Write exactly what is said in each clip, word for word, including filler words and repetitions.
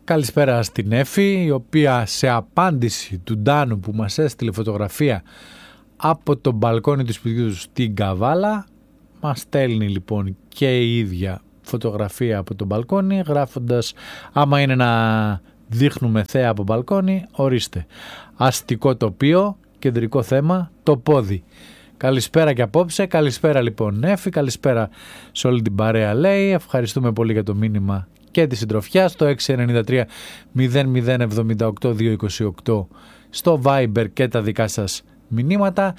Καλησπέρα στην Εφη, η οποία σε απάντηση του Ντάνου που μας έστειλε φωτογραφία από το μπαλκόνι του σπιτιού του στην Καβάλα, μας στέλνει λοιπόν και η ίδια φωτογραφία από το μπαλκόνι, γράφοντας άμα είναι να δείχνουμε θέα από μπαλκόνι, ορίστε. Αστικό τοπίο, κεντρικό θέμα, το πόδι. Καλησπέρα και απόψε, καλησπέρα λοιπόν Εφη, καλησπέρα σε όλη την παρέα λέει, ευχαριστούμε πολύ για το μήνυμα και τη συντροφιά στο έξι εννιά τρία μηδέν μηδέν επτά οκτώ δύο είκοσι οκτώ στο Viber και τα δικά σας μηνύματα.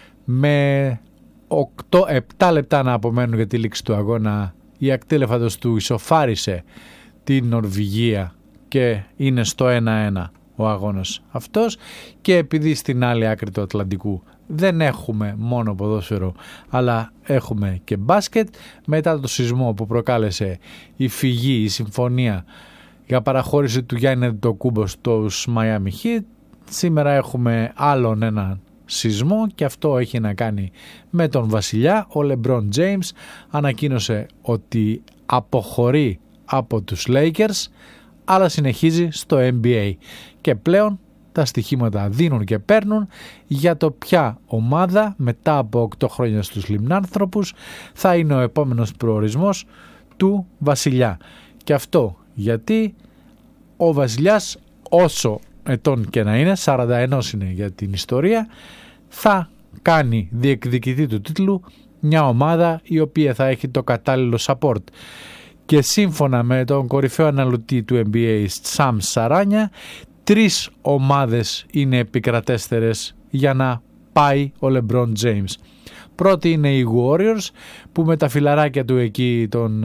Με οκτώ επτά λεπτά να απομένουν για τη λήξη του αγώνα, η ακτήλεφαντος του ισοφάρισε την Νορβηγία και είναι στο ένα ένα ο αγώνας αυτός, και επειδή στην άλλη άκρη του Ατλαντικού δεν έχουμε μόνο ποδόσφαιρο αλλά έχουμε και μπάσκετ, μετά το σεισμό που προκάλεσε η φυγή, η συμφωνία για παραχώρηση του Γιάννη Αντετοκούνμπο στους Miami Heat, σήμερα έχουμε άλλον ένα σεισμό και αυτό έχει να κάνει με τον βασιλιά. Ο LeBron James ανακοίνωσε ότι αποχωρεί από τους Lakers αλλά συνεχίζει στο N B A και πλέον τα στοιχήματα δίνουν και παίρνουν για το ποια ομάδα μετά από οκτώ χρόνια στους λιμνάνθρωπους θα είναι ο επόμενος προορισμός του βασιλιά. Και αυτό γιατί ο βασιλιάς, όσο ετών και να είναι, σαράντα ένα είναι για την ιστορία, θα κάνει διεκδικητή του τίτλου μια ομάδα η οποία θα έχει το κατάλληλο support. Και σύμφωνα με τον κορυφαίο αναλυτή του N B A Sam Σαράνια, τρεις ομάδες είναι επικρατέστερες για να πάει ο LeBron James. Πρώτη είναι οι Warriors που με τα φιλαράκια του εκεί, τον,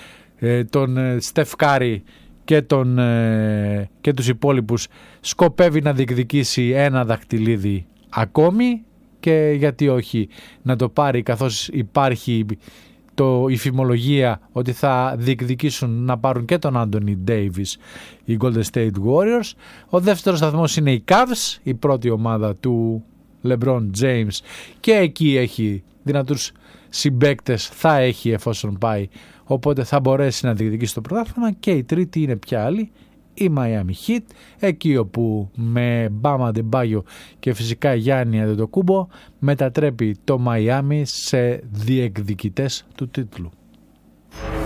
τον Steph Curry και, τον, και τους υπόλοιπους, σκοπεύει να διεκδικήσει ένα δαχτυλίδι ακόμη, και γιατί όχι να το πάρει, καθώς υπάρχει το, η φημολογία ότι θα διεκδικήσουν να πάρουν και τον Anthony Davis οι Golden State Warriors. Ο δεύτερος σταθμός είναι οι Cavs, η πρώτη ομάδα του LeBron James, και εκεί έχει δυνατούς συμπαίκτες, θα έχει εφόσον πάει, οπότε θα μπορέσει να διεκδικήσει το πρωτάθλημα. Και η τρίτη είναι πια άλλη, η Miami Heat, εκεί όπου με Μπάμα Ντεμπάγιο και φυσικά Γιάννη Αντετοκούνμπο μετατρέπει το Miami σε διεκδικητές του τίτλου.